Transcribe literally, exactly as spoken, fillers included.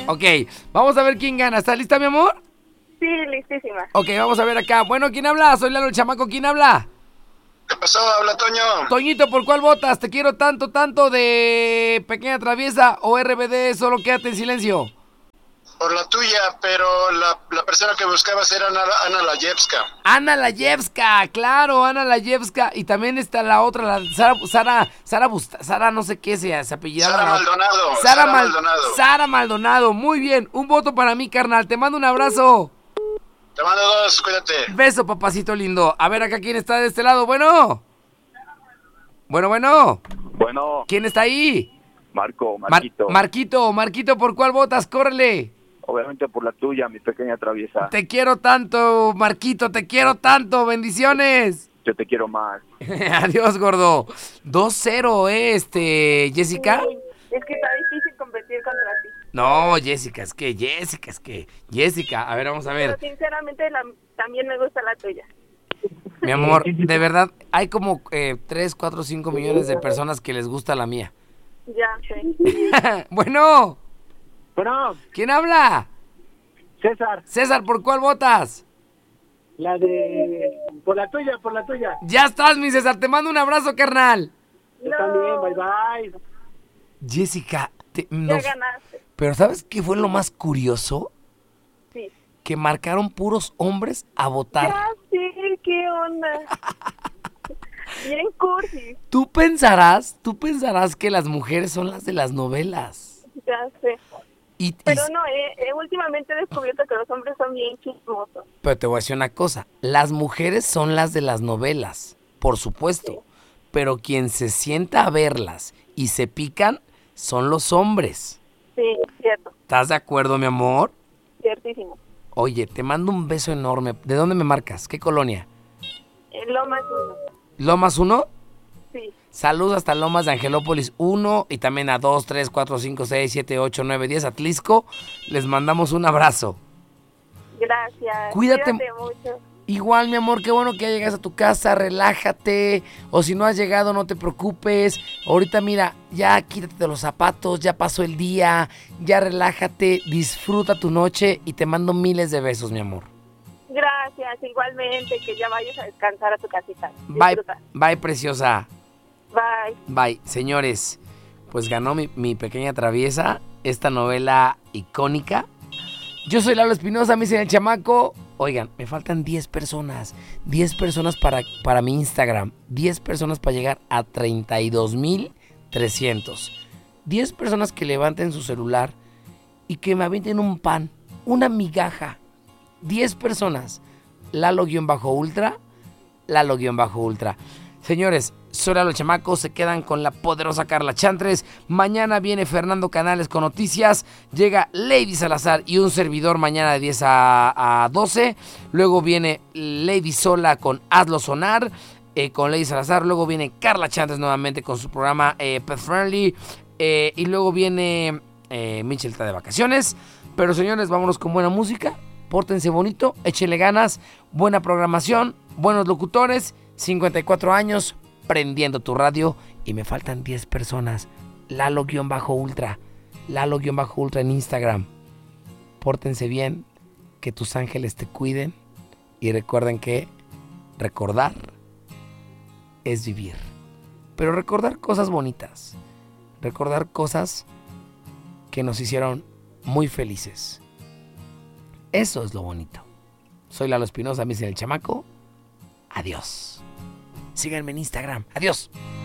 Ok, vamos a ver quién gana. ¿Estás lista, mi amor? Sí, listísima. Ok, vamos a ver acá. Bueno, ¿quién habla? Soy Lalo el Chamaco. ¿Quién habla? ¿Qué pasó? Habla Toño. Toñito, ¿por cuál votas? Te quiero tanto, tanto de Pequeña Traviesa o R B D, solo quédate en silencio. Por la tuya, pero la, la persona que buscabas era Ana, Ana Layevska. Ana Layevska, claro, Ana Layevska. Y también está la otra, la Sara, Sara, Sara, Busta, Sara no sé qué se, se apellidaba. Sara Maldonado. Sara, Sara Mal, Maldonado. Sara Maldonado, muy bien. Un voto para mí, carnal. Te mando un abrazo. Te mando dos, cuídate. Beso, papacito lindo. A ver acá quién está de este lado. Bueno. Bueno, bueno. Bueno. ¿Quién está ahí? Marco, Marquito. Mar- Marquito, Marquito, ¿por cuál votas? Córrele. Obviamente por la tuya, mi pequeña traviesa. Te quiero tanto, Marquito, te quiero tanto. Bendiciones. Yo te quiero más. Adiós, gordo. dos cero, ¿eh, este, Jessica? Sí, es que está difícil competir contra ti. No, Jessica, es que, Jessica, es que, Jessica, a ver, vamos a ver. Pero sinceramente la, también me gusta la tuya. Mi amor, de verdad, hay como eh, tres, cuatro, cinco millones de personas que les gusta la mía. Ya sé. Bueno. Bueno. ¿Quién habla? César. César, ¿por cuál votas? La de... Por la tuya, por la tuya. Ya estás, mi César, te mando un abrazo, carnal. Yo no. también, bye bye. Jessica, te, nos... ya ganaste. Pero ¿sabes qué fue lo más curioso? Sí. Que marcaron puros hombres a votar. Ya sé, qué onda. Bien cursi. Tú pensarás, tú pensarás que las mujeres son las de las novelas. Ya sé. Y, pero y... no, eh, eh, últimamente he descubierto que los hombres son bien chismosos. Pero te voy a decir una cosa, las mujeres son las de las novelas, por supuesto. Sí. Pero quien se sienta a verlas y se pican son los hombres. Sí, cierto. ¿Estás de acuerdo, mi amor? Ciertísimo. Oye, te mando un beso enorme. ¿De dónde me marcas? ¿Qué colonia? En Lomas uno. ¿Lomas uno? Sí. Saludos hasta Lomas de Angelópolis uno y también a dos, tres, cuatro, cinco, seis, siete, ocho, nueve, diez, Atlisco. Les mandamos un abrazo. Gracias. Cuídate, Cuídate mucho. Igual, mi amor, qué bueno que ya llegas a tu casa, relájate. O si no has llegado, no te preocupes. Ahorita, mira, ya quítate de los zapatos, ya pasó el día, ya relájate, disfruta tu noche y te mando miles de besos, mi amor. Gracias, igualmente, que ya vayas a descansar a tu casita. Bye, Disfruta. bye, preciosa. Bye. Bye, señores. Pues ganó mi, mi pequeña traviesa, esta novela icónica. Yo soy Lalo Espinosa, me dicen el Chamaco. Oigan, me faltan diez personas. diez personas para, para mi Instagram. diez personas para llegar a treinta y dos mil trescientos. diez personas que levanten su celular y que me avienten un pan, una migaja. diez personas. Lalo-Ultra. Lalo-Ultra. Señores, soy Lalo el Chamaco, se quedan con la poderosa Carla Chantres. Mañana viene Fernando Canales con noticias. Llega Lady Salazar y un servidor mañana de diez a doce. Luego viene Lady Sola con Hazlo Sonar, eh, con Lady Salazar. Luego viene Carla Chantres nuevamente con su programa eh, Pet Friendly. Eh, y luego viene eh, Michelle está de vacaciones. Pero señores, vámonos con buena música. Pórtense bonito, échenle ganas. Buena programación, buenos locutores. cincuenta y cuatro años, prendiendo tu radio. Y me faltan diez personas. Lalo-Ultra. Lalo-Ultra en Instagram. Pórtense bien. Que tus ángeles te cuiden. Y recuerden que recordar es vivir. Pero recordar cosas bonitas. Recordar cosas que nos hicieron muy felices. Eso es lo bonito. Soy Lalo Espinosa, me dicen el Chamaco. Adiós. Síganme en Instagram. Adiós.